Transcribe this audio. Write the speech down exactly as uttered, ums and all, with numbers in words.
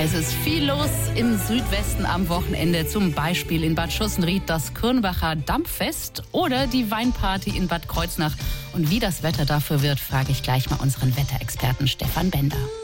Es ist viel los im Südwesten am Wochenende, zum Beispiel in Bad Schussenried das Kürnbacher Dampffest oder die Weinparty in Bad Kreuznach. Und wie das Wetter dafür wird, frage ich gleich mal unseren Wetterexperten Stefan Bender.